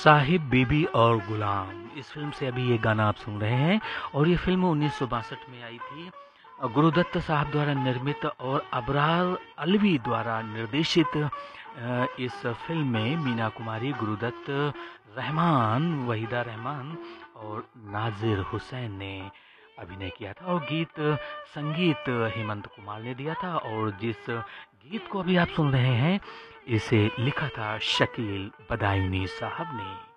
साहिब बीबी और गुलाम, इस फिल्म से अभी ये गाना आप सुन रहे हैं। और ये फिल्म 1962 में आई थी। गुरुदत्त साहब द्वारा निर्मित और अबरार अलवी द्वारा निर्देशित इस फिल्म में मीना कुमारी, गुरुदत्त, रहमान, वहीदा रहमान और नाजिर हुसैन ने अभिनय किया था। और संगीत हेमंत कुमार ने दिया था। और जिस गीत को अभी आप सुन रहे हैं, इसे लिखा था शकील बदायूनी साहब ने।